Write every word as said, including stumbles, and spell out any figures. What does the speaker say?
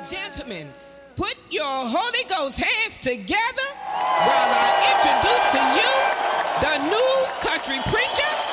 Gentlemen, put your Holy Ghost hands together while I introduce to you the new country preacher,